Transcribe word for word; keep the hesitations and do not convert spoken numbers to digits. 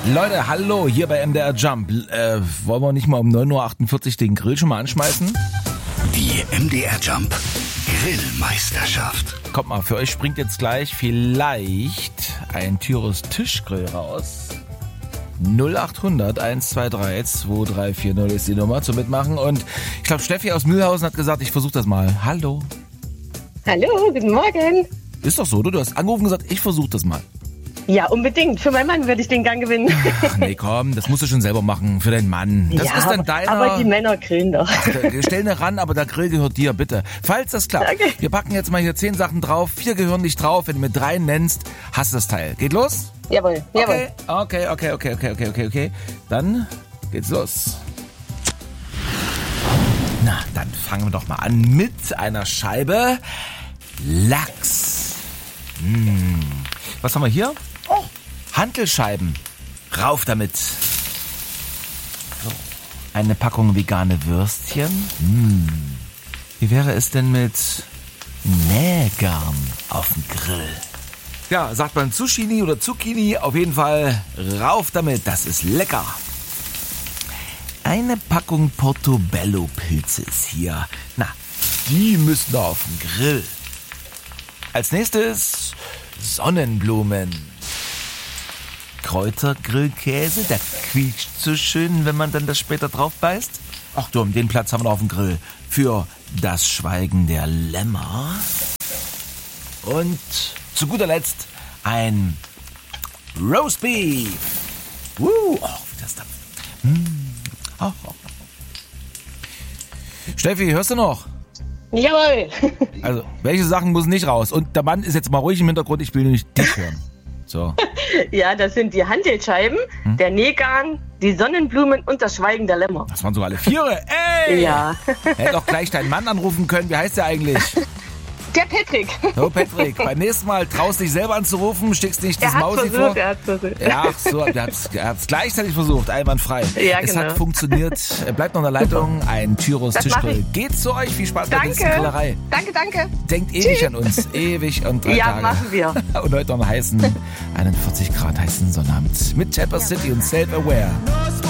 Leute, hallo, hier bei M D R Jump. Äh, wollen wir nicht mal um neun Uhr achtundvierzig den Grill schon mal anschmeißen? Die M D R Jump Grillmeisterschaft. Kommt mal, für euch springt jetzt gleich vielleicht ein Tyros Tischgrill raus. null achthundert eins zwei drei zwei drei vier null ist die Nummer zum Mitmachen. Und ich glaube, Steffi aus Mühlhausen hat gesagt, ich versuche das mal. Hallo. Hallo, guten Morgen. Ist doch so, du, du hast angerufen und gesagt, ich versuche das mal. Ja, unbedingt. Für meinen Mann würde ich den Gang gewinnen. Ach nee, komm, das musst du schon selber machen. Für deinen Mann. Das ja, ist dann deiner. aber die Männer grillen doch. Ach, stell ne ran, aber der Grill gehört dir, bitte. Falls das klappt. Okay. Wir packen jetzt mal hier zehn Sachen drauf. Vier gehören nicht drauf. Wenn du mit drei nennst, hast du das Teil. Geht los? Jawohl, jawohl. Okay, okay, okay, okay, okay, okay, okay. Dann geht's los. Na, dann fangen wir doch mal an mit einer Scheibe Lachs. Hm. Was haben wir hier? Oh, Hantelscheiben. Rauf damit. So. Eine Packung vegane Würstchen. Hm. Wie wäre es denn mit Nähgarn auf dem Grill? Ja, sagt man Zucchini oder Zucchini, auf jeden Fall rauf damit, das ist lecker. Eine Packung Portobello-Pilze ist hier. Na, die müssen auf den Grill. Als nächstes Sonnenblumen. Kräutergrillkäse, der quietscht so schön, wenn man dann das später drauf beißt. Ach du, den Platz haben wir noch auf dem Grill für das Schweigen der Lämmer. Und zu guter Letzt ein Roastbeef. Uh, oh, wie das da. Mm. Oh, oh. Steffi, hörst du noch? Jawohl. Also, welche Sachen müssen nicht raus? Und der Mann ist jetzt mal ruhig im Hintergrund, ich will nämlich dich hören. So. Ja, das sind die Hantelscheiben, hm? der Nähgarn, die Sonnenblumen und das Schweigen der Lämmer. Das waren sogar alle Viere. Ey! Ja. Hätte doch gleich deinen Mann anrufen können. Wie heißt der eigentlich? Der Patrick. So, Patrick, beim nächsten Mal traust dich selber anzurufen, schickst nicht das Er hat Mausi versucht, vor. er hat versucht. Ja, ach so, er hat es gleichzeitig versucht, einwandfrei. Ja, es genau. hat funktioniert. Er bleibt noch in der Leitung. Ein Tyros Das mach Tischgrill. ich. Geht zu euch. Viel Spaß bei der nächsten Danke. Grillerei. Danke, danke. Denkt ewig an uns. Ewig und drei Ja, Tage. machen wir. Und heute noch einen heißen, einundvierzig Grad heißen Sonnabend. Mit Tapper City und Self-Aware.